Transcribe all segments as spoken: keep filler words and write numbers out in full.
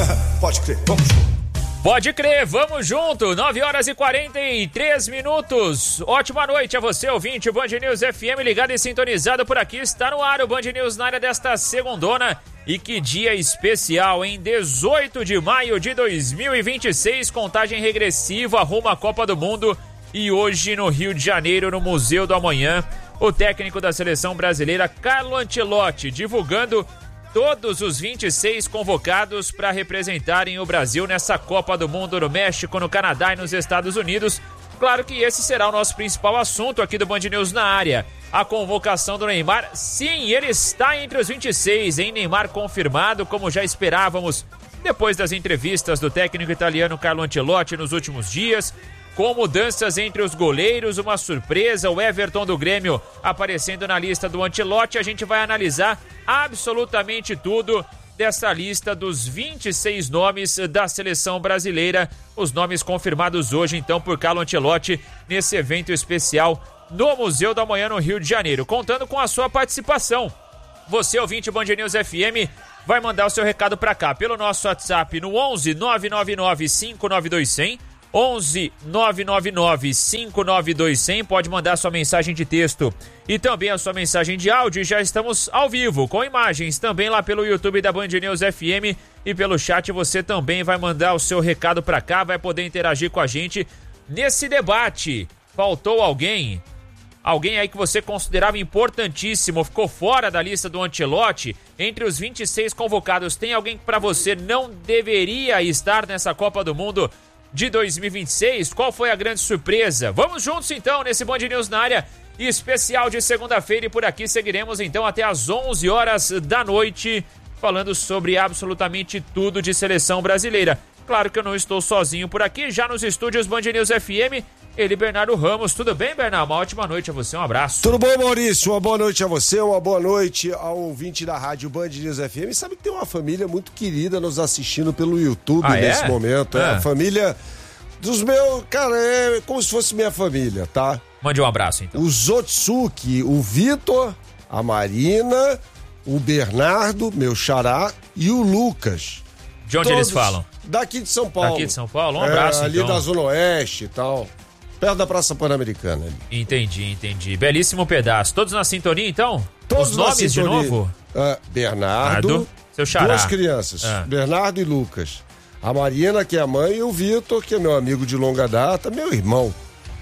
Pode crer, vamos junto. Pode crer, vamos junto, nove horas e quarenta e três minutos. Ótima noite a você, ouvinte, Band News F M, ligado e sintonizado por aqui. Está no ar o Band News na área desta segundona. E que dia especial, em dezoito de maio de dois mil e vinte e seis, contagem regressiva rumo à Copa do Mundo. E hoje no Rio de Janeiro, no Museu do Amanhã, o técnico da seleção brasileira, Carlo Ancelotti, divulgando todos os vinte e seis convocados para representarem o Brasil nessa Copa do Mundo no México, no Canadá e nos Estados Unidos. Claro que esse será o nosso principal assunto aqui do Band News na área. A convocação do Neymar, sim, ele está entre os vinte e seis, hein? Neymar confirmado, como já esperávamos, depois das entrevistas do técnico italiano Carlo Ancelotti nos últimos dias. Com mudanças entre os goleiros, uma surpresa, o Everton do Grêmio aparecendo na lista do Ancelotti. A gente vai analisar absolutamente tudo dessa lista dos vinte e seis nomes da seleção brasileira, os nomes confirmados hoje então por Carlo Ancelotti nesse evento especial no Museu do Amanhã no Rio de Janeiro, contando com a sua participação. Você, ouvinte Band News F M, vai mandar o seu recado para cá pelo nosso WhatsApp no onze nove nove nove cinco nove dois zero zero, onze nove nove nove cinco nove dois zero zero, pode mandar sua mensagem de texto e também a sua mensagem de áudio. Já estamos ao vivo com imagens também lá pelo YouTube da Band News F M e pelo chat. Você também vai mandar o seu recado para cá, vai poder interagir com a gente nesse debate. Faltou alguém? Alguém aí que você considerava importantíssimo, ficou fora da lista do Ancelotti? Entre os vinte e seis convocados, tem alguém que para você não deveria estar nessa Copa do Mundo de dois mil e vinte e seis? Qual foi a grande surpresa? Vamos juntos então nesse Band News na área especial de segunda-feira, e por aqui seguiremos então até às onze horas da noite falando sobre absolutamente tudo de seleção brasileira. Claro que eu não estou sozinho por aqui, já nos estúdios Band News F M, ele, Bernardo Ramos. Tudo bem, Bernardo? Uma ótima noite a você, um abraço. Tudo bom, Maurício? Uma boa noite a você, uma boa noite ao ouvinte da rádio Band News F M. Sabe que tem uma família muito querida nos assistindo pelo YouTube ah, nesse é? momento. É Ah. a família dos meus... Cara, é como se fosse minha família, tá? Mande um abraço, então. O Zotsuki, o Vitor, a Marina, o Bernardo, meu xará, e o Lucas. De onde Todos eles falam? Daqui de São Paulo. Daqui de São Paulo? Um abraço, é, ali então. da Zona Oeste e tal. Perto da Praça Pan-Americana. Ali. Entendi, entendi. Belíssimo pedaço. Todos na sintonia, então? Todos Os na nomes de sintonia. novo? Ah, Bernardo, Bernardo, seu xará. duas crianças, Ah. Bernardo e Lucas. A Marina, que é a mãe, e o Vitor, que é meu amigo de longa data, meu irmão,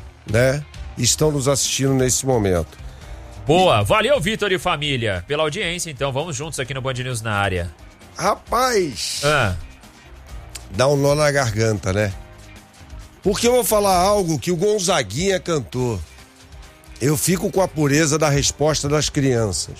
né? Estão nos assistindo nesse momento. Boa, valeu, Vitor e família, pela audiência. Então vamos juntos aqui no Band News na área. Rapaz, Ah, dá um nó na garganta, né? Porque eu vou falar algo que o Gonzaguinha cantou. Eu fico com a pureza da resposta das crianças.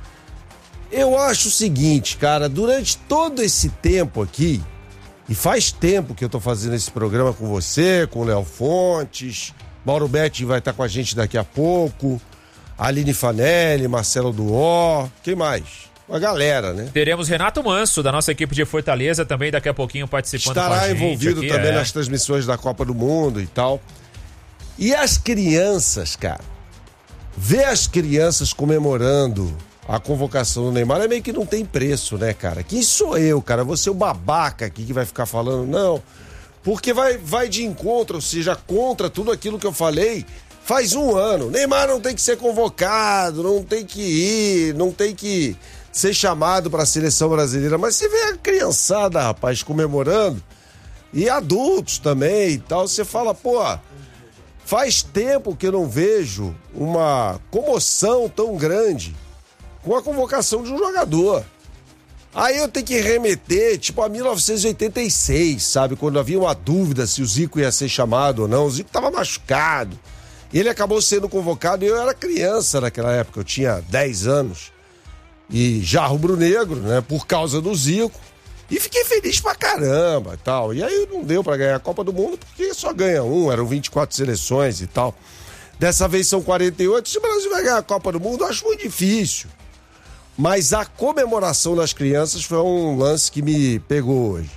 Eu acho o seguinte, cara, durante todo esse tempo aqui, e faz tempo que eu tô fazendo esse programa com você, com o Léo Fontes, Mauro Betti vai estar com a gente daqui a pouco, Aline Fanelli, Marcelo Duó, quem mais? Uma galera, né? teremos Renato Manso, da nossa equipe de Fortaleza, também daqui a pouquinho participando com a Estará gente. envolvido aqui, também é. nas transmissões da Copa do Mundo e tal. E as crianças, cara, ver as crianças comemorando a convocação do Neymar é meio que não tem preço, né, cara? Quem sou eu, cara? Você é o babaca aqui que vai ficar falando, não. Porque vai, vai de encontro, ou seja, contra tudo aquilo que eu falei faz um ano. Neymar não tem que ser convocado, não tem que ir, não tem que ser chamado para a seleção brasileira. Mas você vê a criançada, rapaz, comemorando, e adultos também e tal, você fala, pô, faz tempo que eu não vejo uma comoção tão grande com a convocação de um jogador. Aí eu tenho que remeter, tipo, a mil novecentos e oitenta e seis, sabe? Quando havia uma dúvida se o Zico ia ser chamado ou não. O Zico tava machucado. E ele acabou sendo convocado, e eu era criança naquela época, eu tinha dez anos. E já rubro-negro, né? Por causa do Zico. E fiquei feliz pra caramba e tal. E aí não deu pra ganhar a Copa do Mundo, porque só ganha um, eram vinte e quatro seleções e tal. Dessa vez são quarenta e oito. Se o Brasil vai ganhar a Copa do Mundo, eu acho muito difícil. Mas a comemoração das crianças foi um lance que me pegou hoje.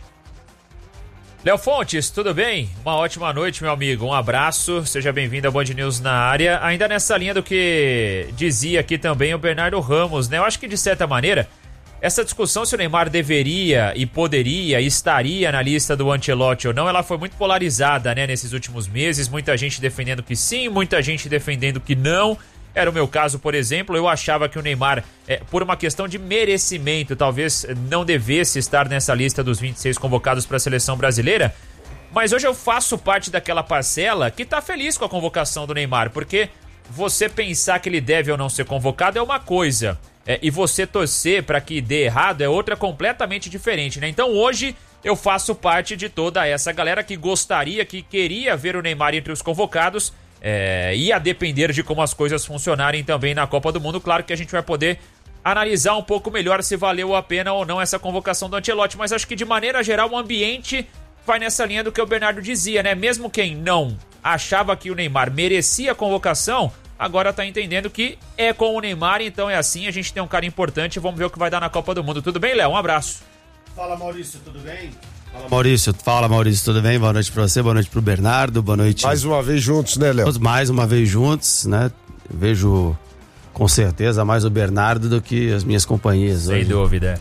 Léo Fontes, tudo bem? Uma ótima noite, meu amigo. Um abraço, seja bem-vindo ao Band News na área. Ainda nessa linha do que dizia aqui também o Bernardo Ramos, né? Eu acho que, de certa maneira, essa discussão se o Neymar deveria e poderia, estaria na lista do Ancelotti ou não, ela foi muito polarizada, né, nesses últimos meses. Muita gente defendendo que sim, muita gente defendendo que não. Era o meu caso, por exemplo. Eu achava que o Neymar, é, por uma questão de merecimento, talvez não devesse estar nessa lista dos vinte e seis convocados para a seleção brasileira. Mas hoje eu faço parte daquela parcela que tá feliz com a convocação do Neymar, porque você pensar que ele deve ou não ser convocado é uma coisa. É, e você torcer para que dê errado é outra completamente diferente, né? Então hoje eu faço parte de toda essa galera que gostaria, que queria ver o Neymar entre os convocados, é, e a depender de como as coisas funcionarem também na Copa do Mundo, claro que a gente vai poder analisar um pouco melhor se valeu a pena ou não essa convocação do Ancelotti, mas acho que de maneira geral o ambiente vai nessa linha do que o Bernardo dizia, né? Mesmo quem não achava que o Neymar merecia a convocação, agora tá entendendo que é com o Neymar, então é assim, a gente tem um cara importante, vamos ver o que vai dar na Copa do Mundo. Tudo bem, Léo? Um abraço. Fala, Maurício, tudo bem? Fala, Maurício. Fala, Maurício, tudo bem? Boa noite pra você, boa noite pro Bernardo, boa noite. Mais uma vez juntos, né, Léo? Mais uma vez juntos, né? Eu vejo com certeza mais o Bernardo do que as minhas companhias. Sem hoje. dúvida.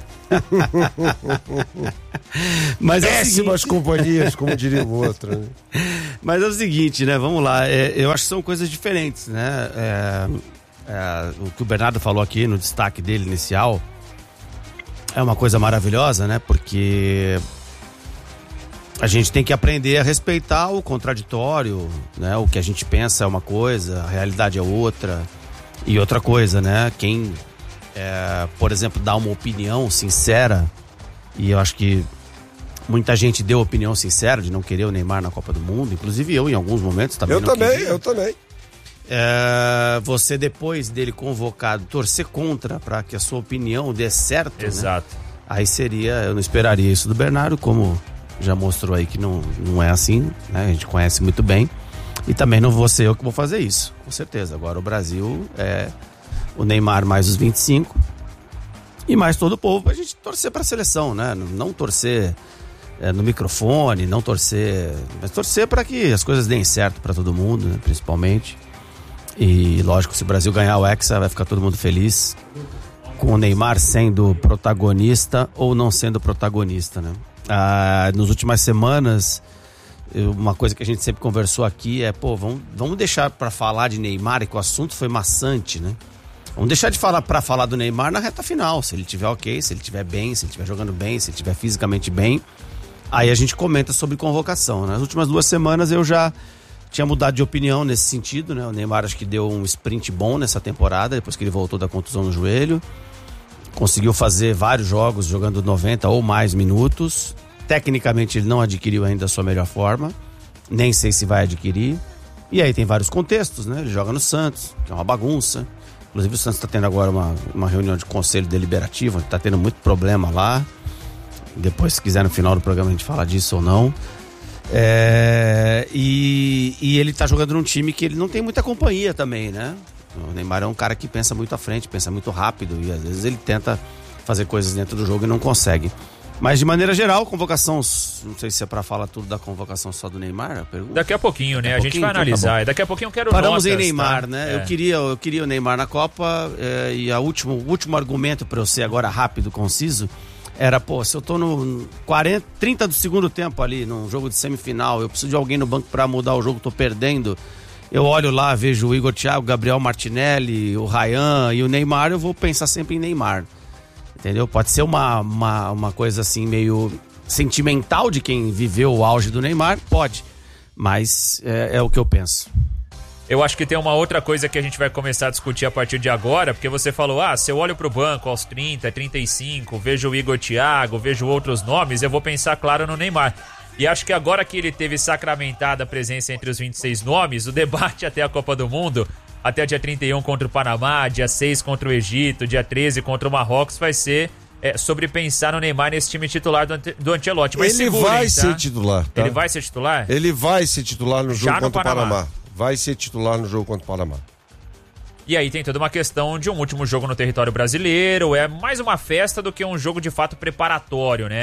Mas Péssimas é companhias, como diria o outro. Né? Mas é o seguinte, né? Vamos lá. É, eu acho que são coisas diferentes, né? É, é, o que o Bernardo falou aqui no destaque dele inicial é uma coisa maravilhosa, né? Porque a gente tem que aprender a respeitar o contraditório, né? O que a gente pensa é uma coisa, a realidade é outra. E outra coisa, né? Quem, é, por exemplo, dá uma opinião sincera, e eu acho que muita gente deu opinião sincera de não querer o Neymar na Copa do Mundo, inclusive eu em alguns momentos também eu não também, queria. eu também. É, você depois dele convocado torcer contra para que a sua opinião dê certo, exato, né? Aí seria, eu não esperaria isso do Bernardo, como já mostrou aí que não, não é assim, né? A gente conhece muito bem. E também não vou ser eu que vou fazer isso, com certeza. Agora o Brasil é o Neymar mais os vinte e cinco e mais todo o povo pra gente torcer pra seleção, né? Não torcer é, no microfone, não torcer, mas torcer para que as coisas deem certo pra todo mundo, né? Principalmente. E lógico, se o Brasil ganhar o Hexa, vai ficar todo mundo feliz com o Neymar sendo protagonista ou não sendo protagonista, né? Ah, nas últimas semanas, uma coisa que a gente sempre conversou aqui é, pô, vamos, vamos deixar pra falar de Neymar, que o assunto foi maçante, né? Vamos deixar de falar pra falar do Neymar na reta final, se ele tiver ok, se ele tiver bem, se ele tiver jogando bem, se ele tiver fisicamente bem, aí a gente comenta sobre convocação. Nas últimas duas semanas eu já tinha mudado de opinião nesse sentido, né? O Neymar acho que deu um sprint bom nessa temporada, depois que ele voltou da contusão no joelho, conseguiu fazer vários jogos jogando noventa ou mais minutos. Tecnicamente ele não adquiriu ainda a sua melhor forma, nem sei se vai adquirir. E aí tem vários contextos, né? Ele joga no Santos, que é uma bagunça. Inclusive o Santos está tendo agora uma, uma reunião de conselho deliberativo, está tendo muito problema lá. Depois, se quiser, no final do programa a gente fala disso ou não. É, e, e ele está jogando num time que ele não tem muita companhia também, né? O Neymar é um cara que pensa muito à frente, pensa muito rápido, e às vezes ele tenta fazer coisas dentro do jogo e não consegue. Mas de maneira geral, convocação, não sei se é pra falar tudo da convocação só do Neymar, a pergunta. Daqui a pouquinho, né? A, a gente vai então, analisar. Tá daqui a pouquinho eu quero Paramos notas, em Neymar, tá? né? É. Eu, queria, eu queria o Neymar na Copa, é, e a último, o último argumento pra eu ser agora rápido, conciso, era, pô, se eu tô no quarenta, trinta do segundo tempo ali, num jogo de semifinal, eu preciso de alguém no banco pra mudar o jogo, tô perdendo, eu olho lá, vejo o Igor Thiago, Gabriel Martinelli, o Ryan e o Neymar, eu vou pensar sempre em Neymar. Entendeu? Pode ser uma, uma, uma coisa assim meio sentimental de quem viveu o auge do Neymar, pode, mas é, é o que eu penso. Eu acho que tem uma outra coisa que a gente vai começar a discutir a partir de agora, porque você falou, ah, se eu olho pro banco aos trinta, trinta e cinco, vejo o Igor Thiago, vejo outros nomes, eu vou pensar, claro, no Neymar. E acho que agora que ele teve sacramentada a presença entre os vinte e seis nomes, o debate até a Copa do Mundo, até dia trinta e um contra o Panamá, dia seis contra o Egito, dia treze contra o Marrocos, vai ser é, sobre pensar no Neymar nesse time titular do, do Ancelotti. Mas ele segurem, vai tá? ser titular. Tá? Ele vai ser titular? Ele vai ser titular no jogo Já no contra Panamá. o Panamá. Vai ser titular no jogo contra o Panamá. E aí tem toda uma questão de um último jogo no território brasileiro, é mais uma festa do que um jogo de fato preparatório, né?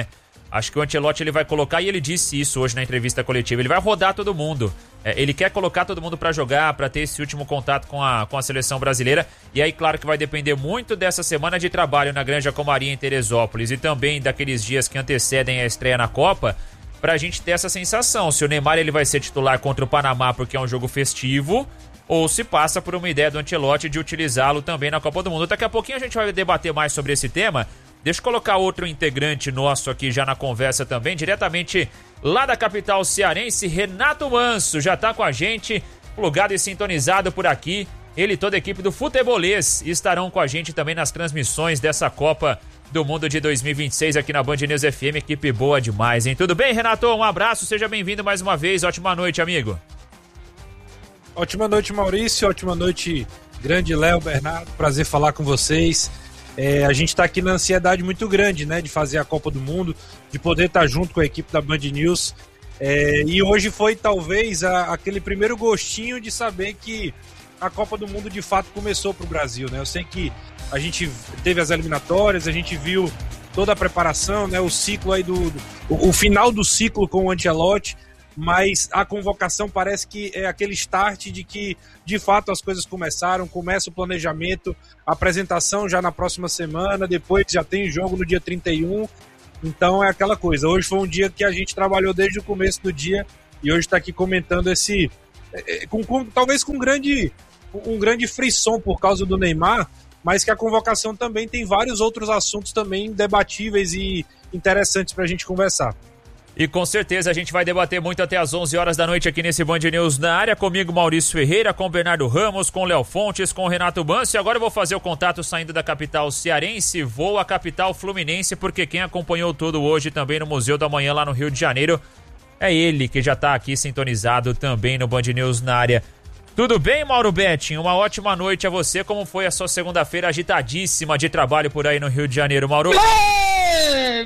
Acho que o Ancelotti ele vai colocar, e ele disse isso hoje na entrevista coletiva, ele vai rodar todo mundo. É, ele quer colocar todo mundo pra jogar, pra ter esse último contato com a, com a seleção brasileira. E aí, claro que vai depender muito dessa semana de trabalho na Granja Comaria em Teresópolis e também daqueles dias que antecedem a estreia na Copa, pra gente ter essa sensação. Se o Neymar ele vai ser titular contra o Panamá porque é um jogo festivo, ou se passa por uma ideia do Ancelotti de utilizá-lo também na Copa do Mundo. Daqui a pouquinho a gente vai debater mais sobre esse tema. Deixa eu colocar outro integrante nosso aqui já na conversa também, diretamente lá da capital cearense, Renato Manso, já tá com a gente, plugado e sintonizado por aqui. Ele e toda a equipe do Futebolês estarão com a gente também nas transmissões dessa Copa do Mundo de dois mil e vinte e seis aqui na Band News F M, equipe boa demais, hein? Tudo bem, Renato? Um abraço, seja bem-vindo mais uma vez, ótima noite, amigo. Ótima noite, Maurício, ótima noite, grande Léo, Bernardo, prazer falar com vocês. É, a gente está aqui na ansiedade muito grande, né, de fazer a Copa do Mundo, de poder estar tá junto com a equipe da Band News. É, e hoje foi talvez a, aquele primeiro gostinho de saber que a Copa do Mundo de fato começou para o Brasil, né? Eu sei que a gente teve as eliminatórias, a gente viu toda a preparação, né, o ciclo aí do, do o, o final do ciclo com o Ancelotti, mas a convocação parece que é aquele start de que, de fato, as coisas começaram, começa o planejamento, a apresentação já na próxima semana, depois já tem jogo no dia trinta e um, então é aquela coisa. Hoje foi um dia que a gente trabalhou desde o começo do dia e hoje está aqui comentando esse, é, com, com, talvez com um grande, um grande frisson por causa do Neymar, mas que a convocação também tem vários outros assuntos também debatíveis e interessantes para a gente conversar. E com certeza a gente vai debater muito até às onze horas da noite aqui nesse Band News na área, comigo Maurício Ferreira, com Bernardo Ramos, com Léo Fontes, com Renato Manso. E agora eu vou fazer o contato saindo da capital cearense, vou à capital fluminense, porque quem acompanhou tudo hoje também no Museu da Manhã lá no Rio de Janeiro é ele, que já tá aqui sintonizado também no Band News na área. Tudo bem, Mauro Betting? Uma ótima noite a você. Como foi a sua segunda-feira agitadíssima de trabalho por aí no Rio de Janeiro, Mauro? É...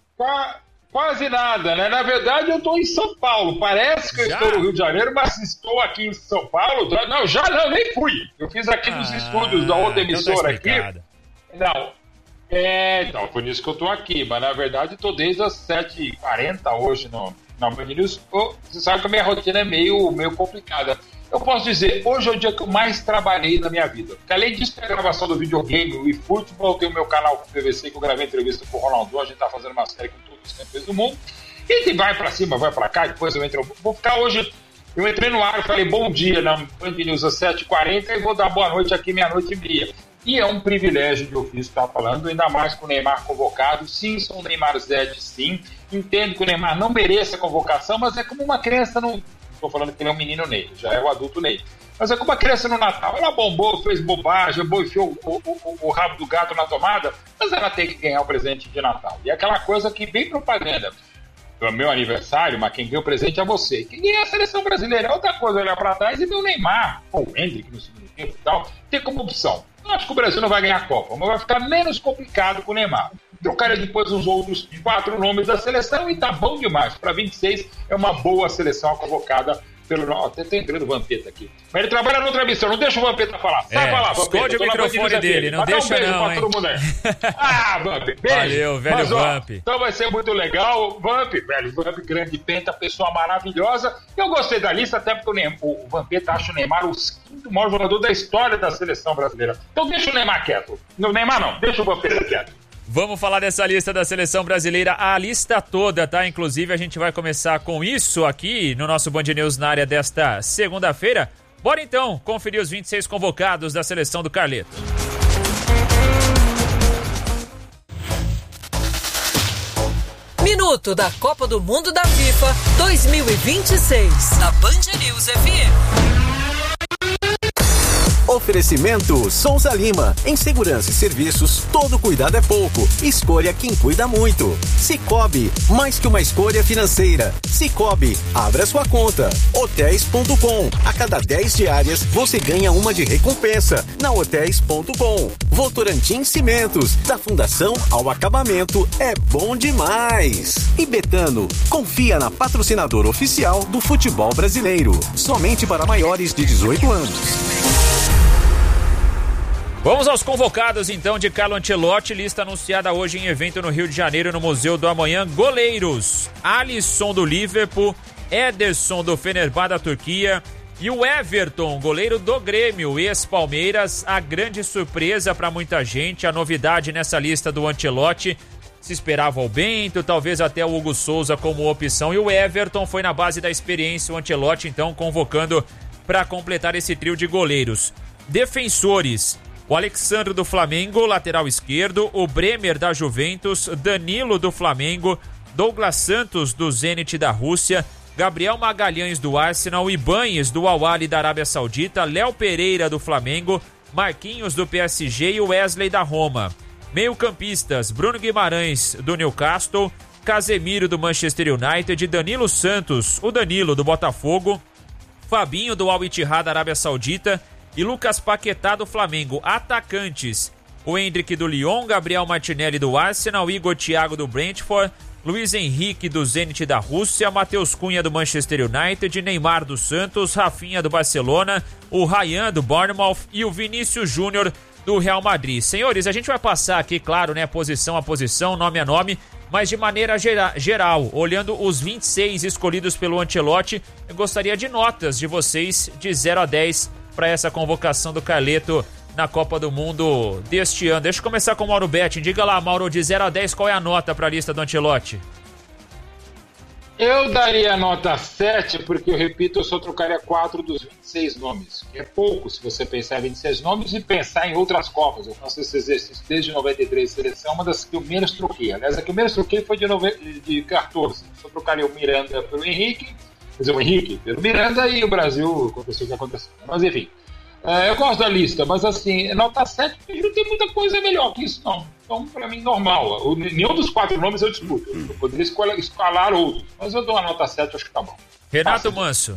Quase nada, né? Na verdade, eu estou em São Paulo. Parece que eu já? estou no Rio de Janeiro, mas estou aqui em São Paulo. Não, já não, nem fui. Eu fiz aqui ah, nos estúdios da outra emissora então tá aqui. Não. É, então, por isso que eu estou aqui. Mas, na verdade, estou desde as sete e quarenta hoje no, na Band News. Você sabe que a minha rotina é meio, meio complicada. Eu posso dizer, hoje é o dia que eu mais trabalhei na minha vida. Porque além disso, tem a gravação do videogame, o eFootball, tem o meu canal com o P V C, que eu gravei entrevista com o Ronaldo, a gente tá fazendo uma série com todos os campeões do mundo. E a gente vai pra cima, vai pra cá, depois eu entro... Vou ficar hoje... Eu entrei no ar e falei bom dia na Band News às sete e quarenta e vou dar boa noite aqui meia-noite e meia. E é um privilégio de ouvir estar falando, ainda mais com o Neymar convocado. Sim, sou o Neymar Zed, sim. Entendo que o Neymar não mereça a convocação, mas é como uma criança não... Estou falando que ele é um menino Ney, já é o adulto Ney. Mas é como uma criança no Natal. Ela bombou, fez bobagem, enfiou o, o, o, o rabo do gato na tomada, mas ela tem que ganhar o presente de Natal. E é aquela coisa que bem propaganda. No meu aniversário, mas quem ganha o presente é você. Quem ganha é a seleção brasileira. É outra coisa olhar para trás e ver o Neymar, ou o Hendrick no segundo tempo e tal, ter como opção. Eu acho que o Brasil não vai ganhar a Copa, mas vai ficar menos complicado com o Neymar. Trocaria depois os outros quatro nomes da seleção e tá bom demais. Para vinte e seis é uma boa seleção convocada pelo... Até tem entrando o Vampeta aqui. Mas ele trabalha noutra missão, não deixa o Vampeta falar. Sai é, falar, Vampeta. Esconde o microfone dele, não deixa um beijo não, pra todo mundo aí. Ah, Vamp, beijo. Valeu, velho Mas, ó, Vamp. Então vai ser muito legal. Vamp, velho, Vamp, grande penta, pessoa maravilhosa. Eu gostei da lista, até porque o, Neymar, o Vampeta acha o Neymar o quinto maior jogador da história da seleção brasileira. Então deixa o Neymar quieto. No Neymar não, deixa o Vampeta quieto. Vamos falar dessa lista da seleção brasileira, a lista toda, tá? Inclusive a gente vai começar com isso aqui no nosso Band News na área desta segunda-feira. Bora então conferir os vinte e seis convocados da seleção do Carleto. Minuto da Copa do Mundo da FIFA dois mil e vinte e seis, na Band News F M. Oferecimento Souza Lima. Em segurança e serviços, todo cuidado é pouco. Escolha quem cuida muito. Sicoob, mais que uma escolha financeira. Sicoob, abra sua conta. Hotéis ponto com. A cada dez diárias, você ganha uma de recompensa. Na Hotéis ponto com. Votorantim Cimentos. Da fundação ao acabamento, é bom demais. E Betano, confia na patrocinadora oficial do futebol brasileiro. Somente para maiores de dezoito anos. Vamos aos convocados então de Carlo Ancelotti, lista anunciada hoje em evento no Rio de Janeiro no Museu do Amanhã. Goleiros: Alisson do Liverpool, Ederson do Fenerbahçe da Turquia e o Everton, goleiro do Grêmio, ex-Palmeiras. A grande surpresa para muita gente, a novidade nessa lista do Ancelotti. Se esperava o Bento, talvez até o Hugo Souza como opção, e o Everton foi na base da experiência, o Ancelotti então convocando para completar esse trio de goleiros. Defensores: o Alexandre do Flamengo, lateral esquerdo, o Bremer da Juventus, Danilo do Flamengo, Douglas Santos do Zenit da Rússia, Gabriel Magalhães do Arsenal, Ibañez do Al-Ahly da Arábia Saudita, Léo Pereira do Flamengo, Marquinhos do P S G e Wesley da Roma. Meio-campistas: Bruno Guimarães do Newcastle, Casemiro do Manchester United, Danilo Santos, o Danilo do Botafogo, Fabinho do Al-Ittihad da Arábia Saudita e Lucas Paquetá do Flamengo. Atacantes: o Endrick do Lyon, Gabriel Martinelli do Arsenal, Igor Thiago do Brentford, Luiz Henrique do Zenit da Rússia, Matheus Cunha do Manchester United, Neymar do Santos, Rafinha do Barcelona, o Ryan do Bournemouth e o Vinícius Júnior do Real Madrid. Senhores, a gente vai passar aqui, claro, né, posição a posição, nome a nome, mas de maneira gera, geral, olhando os vinte e seis escolhidos pelo Ancelotti, eu gostaria de notas de vocês de zero a dez para essa convocação do Carleto na Copa do Mundo deste ano. Deixa eu começar com o Mauro Betting. Diga lá, Mauro, de zero a dez, qual é a nota para a lista do Ancelotti? Eu daria nota sete, porque, eu repito, eu só trocaria quatro dos vinte e seis nomes. É pouco se você pensar em vinte e seis nomes e pensar em outras Copas. Eu faço esse exercício desde noventa e três, seleção, uma das que eu menos troquei. Aliás, a que eu menos troquei foi de, nove... de quatorze. Só trocaria o Miranda pelo Henrique, quer dizer, o Henrique pelo Miranda, e o Brasil aconteceu o que aconteceu. Mas, enfim. É, eu gosto da lista, mas assim, nota sete, porque não tem muita coisa melhor que isso, não. Então, pra mim, normal. O, nenhum dos quatro nomes eu disputo. Eu poderia escalar, escalar outros, mas eu dou uma nota sete, acho que tá bom. Renato Passa. Manso.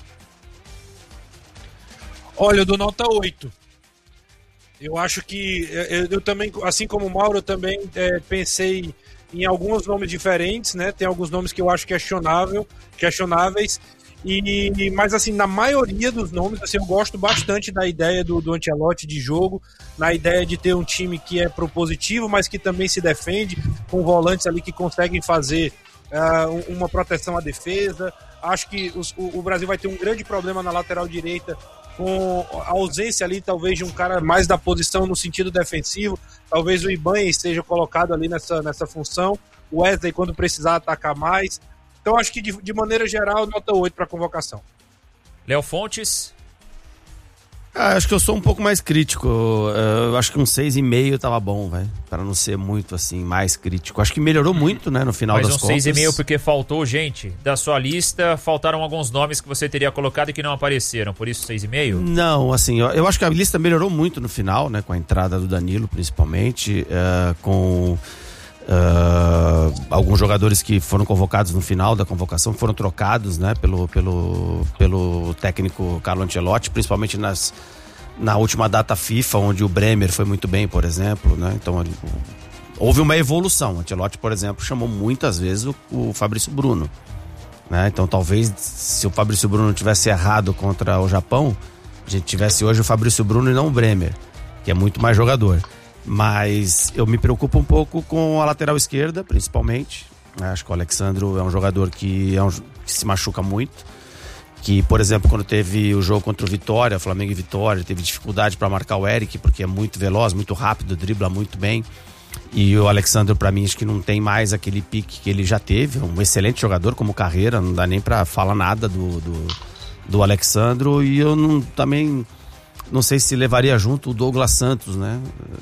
Olha, eu dou nota oito. Eu acho que, eu, eu também, assim como o Mauro, eu também é, pensei em alguns nomes diferentes, né? Tem alguns nomes que eu acho questionável, questionáveis. E, mas assim, na maioria dos nomes, assim, eu gosto bastante da ideia do, do Ancelotti de jogo, na ideia de ter um time que é propositivo, mas que também se defende, com volantes ali que conseguem fazer uh, uma proteção à defesa. Acho que os, o, o Brasil vai ter um grande problema na lateral direita, com a ausência ali talvez de um cara mais da posição no sentido defensivo. Talvez o Ibañez seja colocado ali nessa, nessa função, o Wesley quando precisar atacar mais. Então, acho que, de, de maneira geral, nota oito para a convocação. Léo Fontes? Ah, acho que eu sou um pouco mais crítico. Eu acho que um seis e meio tava bom, velho. Para não ser muito, assim, mais crítico. Acho que melhorou muito, né, no final Mas das um contas. seis e meio porque faltou gente. Da sua lista, faltaram alguns nomes que você teria colocado e que não apareceram. Por isso, seis e meio? Não, assim, eu, eu acho que a lista melhorou muito no final, né? Com a entrada do Danilo, principalmente. Uh, com... Uh, alguns jogadores que foram convocados no final da convocação foram trocados, né, pelo, pelo, pelo técnico Carlo Ancelotti, principalmente nas, na última data FIFA, onde o Bremer foi muito bem, por exemplo, né? Então ele, houve uma evolução. O Ancelotti, por exemplo, chamou muitas vezes o, o Fabrício Bruno, né? Então talvez se o Fabrício Bruno tivesse errado contra o Japão, a gente tivesse hoje o Fabrício Bruno e não o Bremer, que é muito mais jogador. Mas eu me preocupo um pouco com a lateral esquerda, principalmente. Acho que o Alexandro é um jogador que, é um, que se machuca muito. Que, por exemplo, quando teve o jogo contra o Vitória, Flamengo e Vitória, teve dificuldade para marcar o Eric, porque é muito veloz, muito rápido, dribla muito bem. E o Alexandro, para mim, acho que não tem mais aquele pique que ele já teve. Um excelente jogador como carreira, não dá nem para falar nada do, do, do Alexandro. E eu não, também... Não sei se levaria junto o Douglas Santos, né?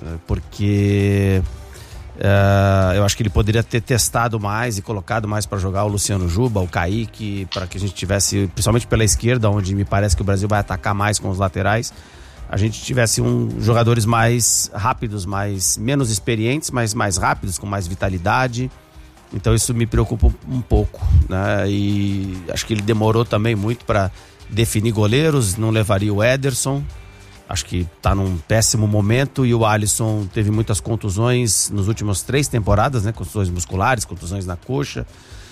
Porque uh, eu acho que ele poderia ter testado mais e colocado mais para jogar o Luciano Juba, o Kaique, para que a gente tivesse, principalmente pela esquerda, onde me parece que o Brasil vai atacar mais com os laterais, a gente tivesse um, jogadores mais rápidos, mais, menos experientes, mas mais rápidos, com mais vitalidade. Então isso me preocupa um pouco, né? E acho que ele demorou também muito para definir goleiros, não levaria o Ederson. Acho que tá num péssimo momento, e o Alisson teve muitas contusões nas últimas três temporadas, né? Contusões musculares, contusões na coxa,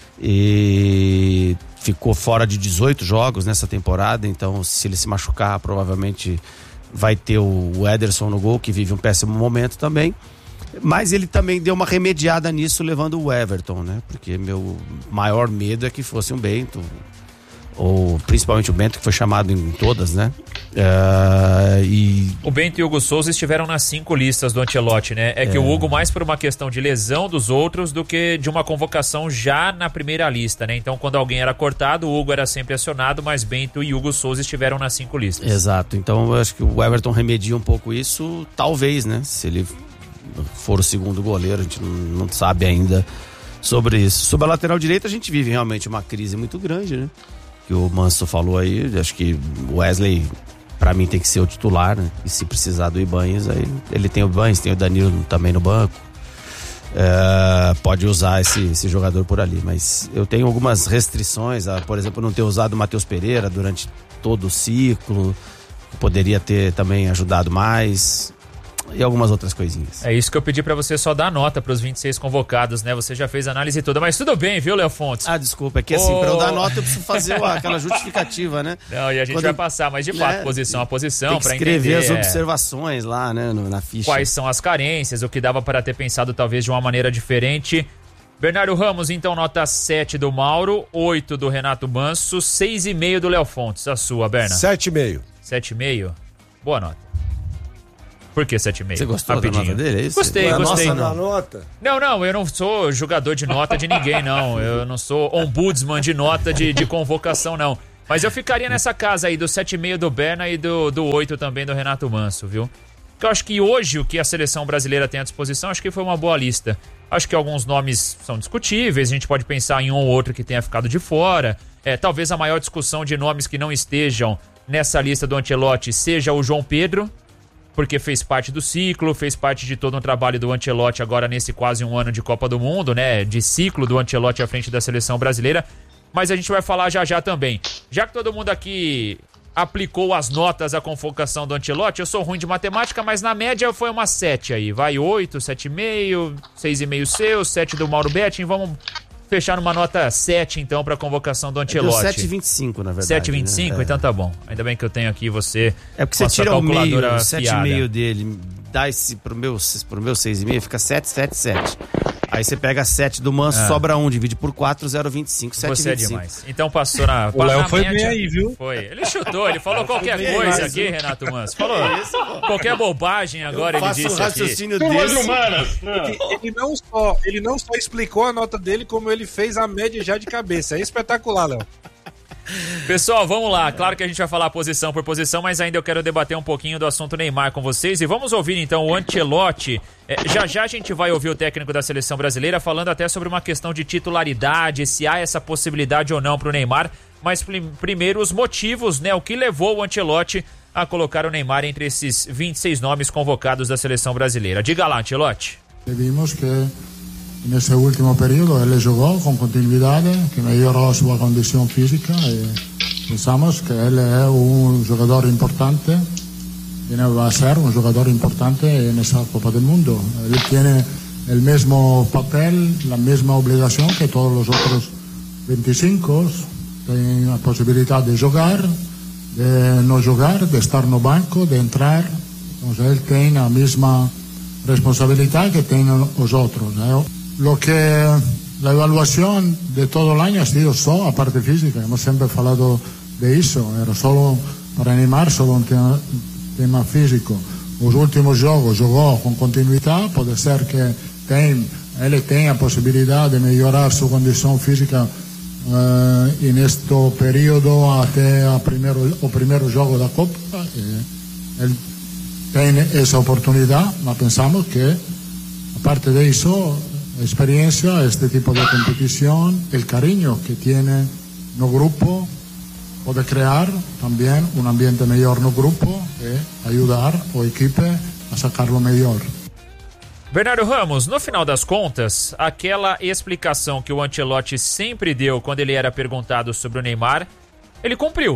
e ficou fora de dezoito jogos nessa temporada. Então, se ele se machucar, provavelmente vai ter o Ederson no gol, que vive um péssimo momento também. Mas ele também deu uma remediada nisso, levando o Everton, né? Porque meu maior medo é que fosse um Bento, ou principalmente o Bento, que foi chamado em todas, né? Uh, e... O Bento e o Hugo Souza estiveram nas cinco listas do Ancelotti, né? É, é que o Hugo mais por uma questão de lesão dos outros do que de uma convocação já na primeira lista, né? Então, quando alguém era cortado, o Hugo era sempre acionado, mas Bento e Hugo Souza estiveram nas cinco listas. Exato. Então, eu acho que o Everton remedia um pouco isso, talvez, né? Se ele for o segundo goleiro, a gente não, não sabe ainda sobre isso. Sobre a lateral direita, a gente vive realmente uma crise muito grande, né? Que o Manso falou aí, acho que o Wesley, pra mim, tem que ser o titular, né? E se precisar do Ibanez, aí ele tem o Ibanez, tem o Danilo também no banco. É, pode usar esse, esse jogador por ali, mas eu tenho algumas restrições, a, por exemplo, não ter usado o Matheus Pereira durante todo o ciclo, poderia ter também ajudado mais, e algumas outras coisinhas. É isso que eu pedi pra você só dar nota pros vinte e seis convocados, né? Você já fez a análise toda, mas tudo bem, viu, Léo Fontes? Ah, desculpa, é que assim, oh. pra eu dar nota eu preciso fazer aquela justificativa, né? Não, e a gente Quando vai passar, mas de fato, é, posição a posição, tem que pra escrever entender, as observações é, lá, né, no, na ficha. Quais são as carências, o que dava para ter pensado talvez de uma maneira diferente. Bernardo Ramos, então, nota sete do Mauro, oito do Renato Manso, seis e meio do Léo Fontes. A sua, Berna? sete e meio. sete e meio? Boa nota. Por que sete e meio? Você gostou Rapidinho. Da nota dele? É isso? Gostei, Ué, gostei. Nossa, não. Nota? Não, não, eu não sou jogador de nota de ninguém, não. Eu não sou ombudsman de nota de, de convocação, não. Mas eu ficaria nessa casa aí do sete e meio do Berna e do, do oito também do Renato Manso, viu? Porque eu acho que hoje o que a seleção brasileira tem à disposição, acho que foi uma boa lista. Acho que alguns nomes são discutíveis, a gente pode pensar em um ou outro que tenha ficado de fora. É, talvez a maior discussão de nomes que não estejam nessa lista do Ancelotti seja o João Pedro, porque fez parte do ciclo, fez parte de todo um trabalho do Ancelotti agora nesse quase um ano de Copa do Mundo, né? De ciclo do Ancelotti à frente da seleção brasileira. Mas a gente vai falar já já também. Já que todo mundo aqui aplicou as notas à convocação do Ancelotti, eu sou ruim de matemática, mas na média foi uma sete aí. Vai oito, sete e meio, seis e meio seu, sete do Mauro Betting. Vamos fechar numa nota sete, então, para a convocação do Ancelotti. sete e vinte e cinco, na verdade. sete e vinte e cinco? Né? Então tá bom. Ainda bem que eu tenho aqui você. É porque você tira o meio, sete e meio dele, dá esse pro meu, pro meu seis e meio, fica sete, sete, sete. Aí você pega sete do Manso, ah. sobra um, divide por quatro, zero vírgula vinte e cinco, sete Você vinte e cinco. é demais. Então passou na... O Léo foi bem aí, viu? Foi. Ele chutou, ele falou qualquer coisa aqui, viu? Renato Manso. Falou qualquer bobagem agora, ele disse aqui. Ele, ele, não só, ele não só explicou a nota dele, como ele fez a média já de cabeça. É espetacular, Léo. Pessoal, vamos lá. Claro que a gente vai falar posição por posição, mas ainda eu quero debater um pouquinho do assunto Neymar com vocês. E vamos ouvir então o Ancelotti. É, já já a gente vai ouvir o técnico da seleção brasileira falando até sobre uma questão de titularidade, se há essa possibilidade ou não para o Neymar. Mas prim- primeiro os motivos, né? O que levou o Ancelotti a colocar o Neymar entre esses vinte e seis nomes convocados da seleção brasileira. Diga lá, Ancelotti. Vimos que en ese último periodo él jugó con continuidad, que mejoró su condición física y pensamos que él es un jugador importante, va a ser un jugador importante en esa Copa del Mundo. Él tiene el mismo papel, la misma obligación que todos los otros veinticinco, tiene la posibilidad de jugar, de no jugar, de estar en el banco, de entrar. Entonces él tiene la misma responsabilidad que tienen los otros, ¿no? Lo que la evaluación de todo el año ha sido solo a parte física, hemos siempre hablado de eso, era solo para animar, solo un tema, tema físico. Los últimos juegos jugó con continuidad, puede ser que ten, él tenga posibilidad de mejorar su condición física uh, en este periodo hasta el primero, el primer juego de la Copa. Eh, él tiene esa oportunidad, pero pensamos que aparte de eso, experiencia, este tipo de competición, el cariño que tiene no grupo, puede crear también un ambiente mejor no grupo y ayudar o equipo a sacarlo mejor. Bernardo Ramos, no final das contas, aquela explicação que o Ancelotti sempre deu quando ele era perguntado sobre o Neymar, ele cumpriu.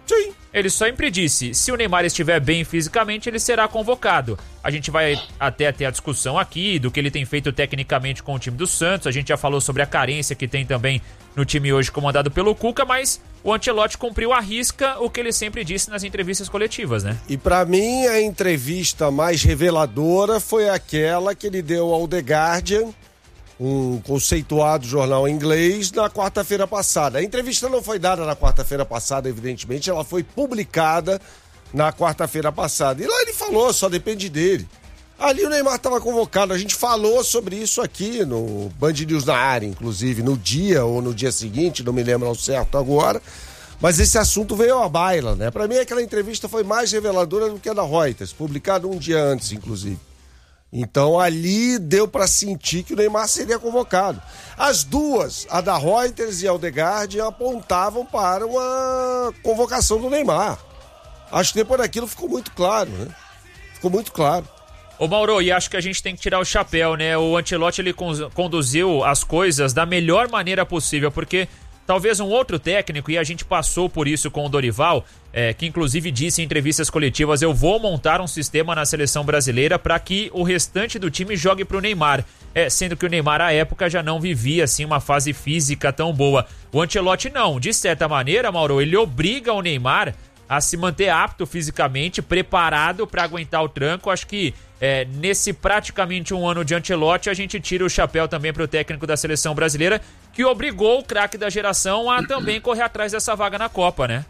Sim. Ele sempre disse, se o Neymar estiver bem fisicamente, ele será convocado. A gente vai até ter a discussão aqui do que ele tem feito tecnicamente com o time do Santos. A gente já falou sobre a carência que tem também no time hoje comandado pelo Cuca, mas o Ancelotti cumpriu à risca o que ele sempre disse nas entrevistas coletivas, né? E pra mim, a entrevista mais reveladora foi aquela que ele deu ao The Guardian, um conceituado jornal inglês, na quarta-feira passada. A entrevista não foi dada na quarta-feira passada, evidentemente, ela foi publicada na quarta-feira passada. E lá ele falou, só depende dele. Ali o Neymar estava convocado, a gente falou sobre isso aqui no Band News na área, inclusive, no dia ou no dia seguinte, não me lembro ao certo agora, mas esse assunto veio à baila, né? Pra mim aquela entrevista foi mais reveladora do que a da Reuters, publicada um dia antes, inclusive. Então ali deu para sentir que o Neymar seria convocado. As duas, a da Reuters e a The Guardian, apontavam para uma convocação do Neymar. Acho que depois daquilo ficou muito claro, né? Ficou muito claro. Ô Mauro, e acho que a gente tem que tirar o chapéu, né? O Ancelotti, ele conduziu as coisas da melhor maneira possível, porque talvez um outro técnico, e a gente passou por isso com o Dorival, é, que inclusive disse em entrevistas coletivas, eu vou montar um sistema na seleção brasileira para que o restante do time jogue pro Neymar. É, sendo que o Neymar, à época, já não vivia assim uma fase física tão boa. O Ancelotti não. De certa maneira, Mauro, ele obriga o Neymar a se manter apto fisicamente, preparado para aguentar o tranco. Acho que é, nesse praticamente um ano de Ancelotti, a gente tira o chapéu também pro técnico da seleção brasileira, que obrigou o craque da geração a também correr atrás dessa vaga na Copa, né?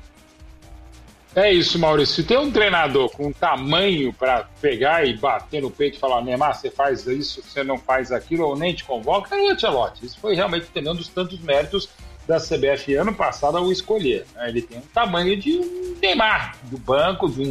É isso, Maurício. Se tem um treinador com tamanho para pegar e bater no peito e falar, Neymar, você faz isso, você não faz aquilo, ou nem te convoca, é o Ancelotti. Isso foi realmente entendendo os tantos méritos da C B F ano passado ao escolher. Ele tem um tamanho de um Neymar, do banco, de um